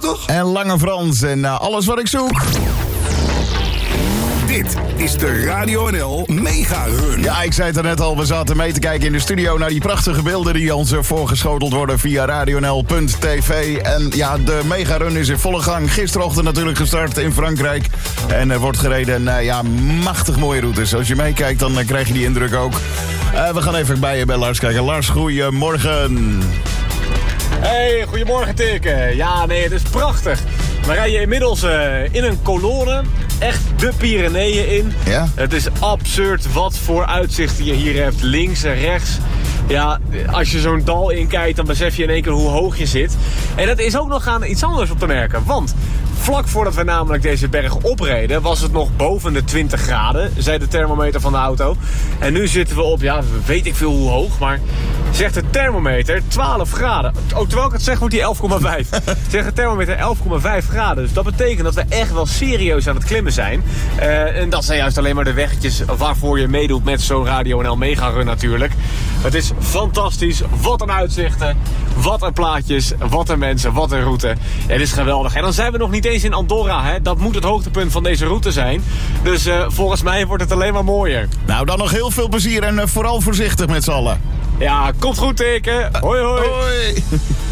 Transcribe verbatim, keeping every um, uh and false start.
toch? En Lange Frans en uh, alles wat ik zoek. Dit is de Radio N L Mega Run. Ja, ik zei het er net al, we zaten mee te kijken in de studio naar die prachtige beelden die ons voorgeschoteld worden via radionl punt t v. En ja, de Mega Run is in volle gang. Gisterochtend natuurlijk gestart in Frankrijk. En er wordt gereden uh, ja, machtig mooie routes. Als je meekijkt, dan uh, krijg je die indruk ook. Uh, we gaan even bij je bij Lars kijken. Lars, goeiemorgen. Hey, goedemorgen Teke. Ja, nee, het is prachtig. We rijden inmiddels uh, in een kolonne, echt de Pyreneeën in. Ja? Het is absurd wat voor uitzichten je hier hebt, links en rechts. Ja, als je zo'n dal inkijkt, dan besef je in één keer hoe hoog je zit. En dat is ook nog aan iets anders op te merken, want vlak voordat we namelijk deze berg opreden, was het nog boven de twintig graden, zei de thermometer van de auto. En nu zitten we op, ja, weet ik veel hoe hoog, maar zegt de thermometer twaalf graden. Ook terwijl ik het zeg, wordt die elf komma vijf. Zegt de thermometer elf komma vijf graden. Dus dat betekent dat we echt wel serieus aan het klimmen zijn. Uh, en dat zijn juist alleen maar de weggetjes waarvoor je meedoet met zo'n Radio N L Mega Run natuurlijk. Het is fantastisch. Wat een uitzichten. Wat een plaatjes. Wat een mensen. Wat een route. Het is geweldig. En dan zijn we nog niet eens in Andorra. Hè? Dat moet het hoogtepunt van deze route zijn. Dus uh, volgens mij wordt het alleen maar mooier. Nou, dan nog heel veel plezier en uh, vooral voorzichtig met z'n allen. Ja, komt goed teken. Hoi hoi. Hoi.